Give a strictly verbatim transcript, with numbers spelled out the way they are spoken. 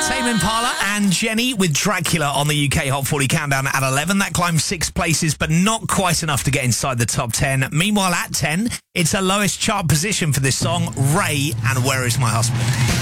Tame Impala and Jenny with Dracula on the U K Hot forty Countdown at eleven. That climbed six places, but not quite enough to get inside the top ten. Meanwhile, at ten, it's her lowest chart position for this song, Ray and Where Is My Husband.